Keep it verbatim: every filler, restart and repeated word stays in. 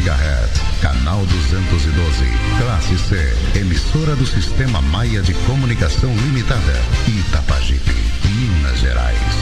megahertz, canal duzentos e doze, classe C, emissora do Sistema Maia de Comunicação Limitada, Itapajipe, Minas Gerais.